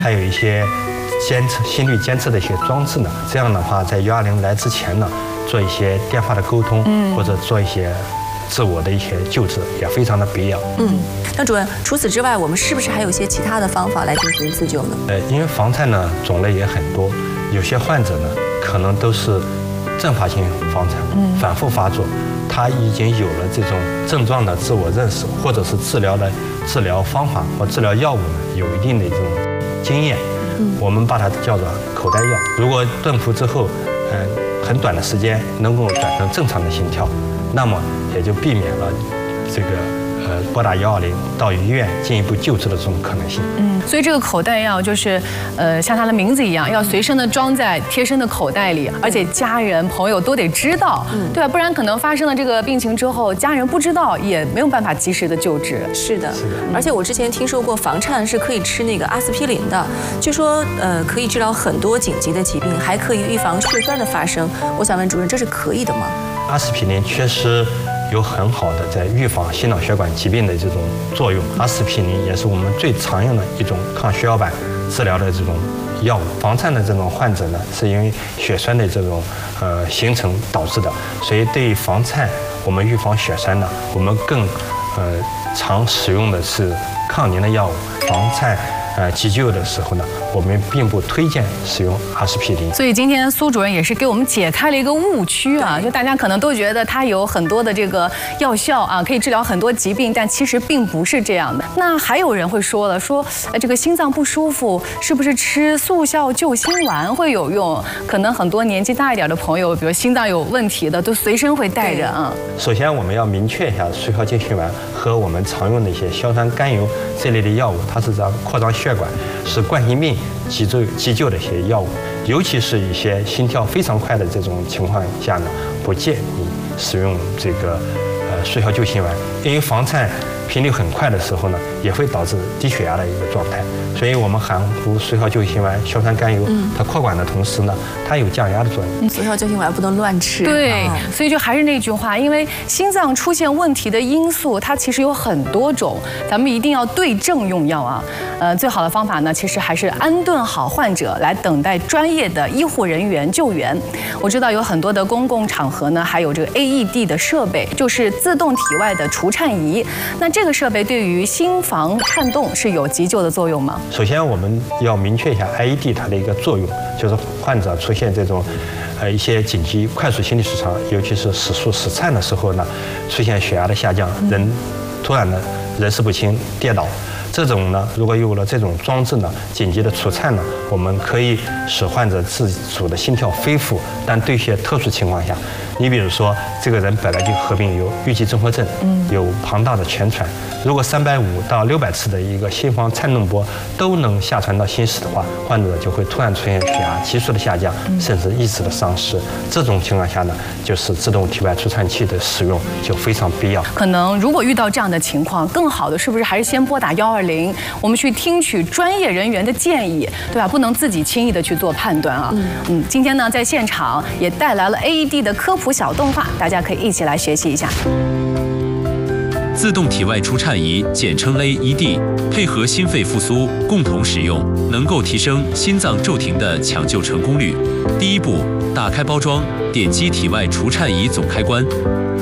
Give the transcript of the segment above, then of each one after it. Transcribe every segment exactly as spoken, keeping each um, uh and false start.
还有一些监测心率监测的一些装置呢。这样的话，在幺二零来之前呢，做一些电话的沟通，嗯，或者做一些自我的一些救治，也非常的必要。 嗯，那主任，除此之外，我们是不是还有一些其他的方法来进行自救呢？ 呃，因为房颤呢种类也很多，有些患者呢可能都是阵发性房颤，嗯，反复发作，他已经有了这种症状的自我认识，或者是治疗的治疗方法或治疗药物呢有一定的这种经验，嗯，我们把它叫做口袋药。如果顿服之后，嗯、呃，很短的时间能够转成正常的心跳，那么也就避免了这个呃拨打幺二零到医院进一步救治的这种可能性。 嗯，所以这个口袋药就是，呃，像它的名字一样，要随身的装在贴身的口袋里，而且家人朋友都得知道，嗯，对吧？不然可能发生了这个病情之后，家人不知道也没有办法及时的救治。 是的，是的。而且我之前听说过房颤是可以吃那个阿司匹林的，据说呃可以治疗很多紧急的疾病，还可以预防血栓的发生。我想问主任，这是可以的吗？ 阿司匹林确实有很好的在预防心脑血管疾病的这种作用。阿司匹林也是我们最常用的一种抗血小板治疗的这种药物。房颤的这种患者呢，是因为血栓的这种呃形成导致的，所以对于房颤，我们预防血栓呢，我们更呃常使用的是抗凝的药物。房颤呃急救的时候呢，我们并不推荐使用阿司匹林。 所以今天苏主任也是给我们解开了一个误区啊，就大家可能都觉得它有很多的这个药效啊，可以治疗很多疾病，但其实并不是这样的。那还有人会说了，说呃这个心脏不舒服，是不是吃速效救心丸会有用？可能很多年纪大一点的朋友，比如心脏有问题的，都随身会带着啊。 首先我们要明确一下，速效救心丸和我们常用的一些硝酸甘油这类的药物，它是让扩张血管，是冠心病急救急救的一些药物，尤其是一些心跳非常快的这种情况下呢，不建议使用这个呃速效救心丸，因为房颤频率很快的时候呢，也会导致低血压的一个状态。所以我们含服速效救心丸、硝酸甘油，嗯、它扩管的同时呢，它有降压的作用。 速效救心丸不能乱吃。 对，啊、所以就还是那句话，因为心脏出现问题的因素，它其实有很多种，咱们一定要对症用药啊。呃，最好的方法呢，其实还是安顿好患者，来等待专业的医护人员救援。我知道有很多的公共场合呢，还有这个 A E D 的设备，就是自动体外的除颤仪。那这个设备对于心房颤动是有急救的作用吗？ 首先，我们要明确一下 I E D 它的一个作用，就是患者出现这种，呃一些紧急快速心律失常，尤其是室速室颤的时候呢，出现血压的下降，人突然的人事不清跌倒，这种呢，如果有了这种装置呢，紧急的除颤呢，我们可以使患者自主的心跳恢复，但对一些特殊情况下，你比如说这个人本来就合并有预期综合症，有庞大的全传，如果三百五到六百次的一个心房颤动波都能下传到心室的话，患者就会突然出现血压急速的下降，甚至意识的丧失。这种情况下呢，就是自动体外除颤器的使用就非常必要。 可能如果遇到这样的情况，更好的是不是还是先拨打幺二零，我们去听取专业人员的建议，对吧？不能自己轻易的去做判断啊。嗯，嗯今天呢，在现场也带来了 A E D 的科普小动画，大家可以一起来学习一下。 自动体外除颤仪，简称 A E D， 配合心肺复苏共同使用，能够提升心脏骤停的抢救成功率。第一步，打开包装，点击体外除颤仪总开关。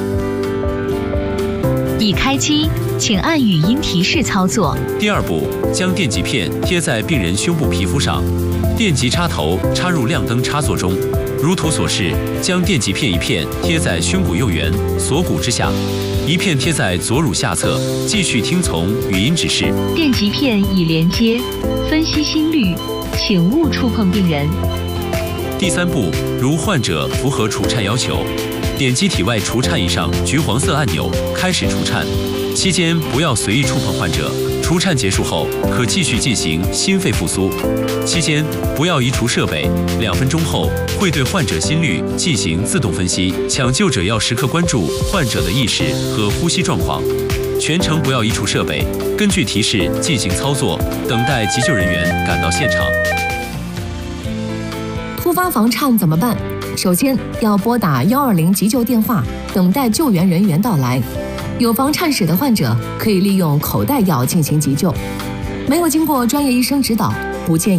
已开机，请按语音提示操作。 第二步，将电极片贴在病人胸部皮肤上，电极插头插入亮灯插座中，如图所示，将电极片一片贴在胸骨右缘锁骨之下，一片贴在左乳下侧，继续听从语音指示。 电极片已连接，分析心率，请勿触碰病人。 第三步，如患者符合除颤要求，点击体外除颤仪上橘黄色按钮，开始除颤。期间不要随意触碰患者。除颤结束后，可继续进行心肺复苏。期间不要移除设备，两分钟后会对患者心率进行自动分析。抢救者要时刻关注患者的意识和呼吸状况，全程不要移除设备，根据提示进行操作，等待急救人员赶到现场。 突发房颤怎么办？首先要拨打幺二零急救电话，等待救援人员到来。有房颤史的患者可以利用口袋药进行急救。没有经过专业医生指导， 不建议。